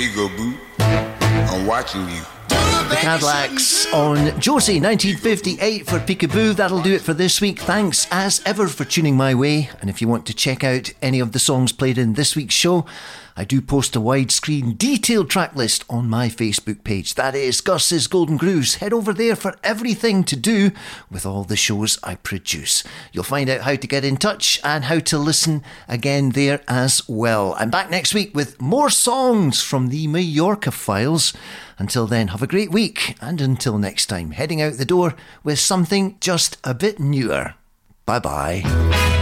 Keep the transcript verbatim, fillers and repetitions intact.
you go, boo. I'm watching you. The Cadillacs on Josie, nineteen fifty-eight for Peekaboo. That'll do it for this week. Thanks as ever for tuning my way. And if you want to check out any of the songs played in this week's show, I do post a widescreen detailed track list on my Facebook page. That is Gus's Golden Grooves. Head over there for everything to do with all the shows I produce. You'll find out how to get in touch and how to listen again there as well. I'm back next week with more songs from the Mallorca Files. Until then, have a great week. And until next time, heading out the door with something just a bit newer. Bye-bye.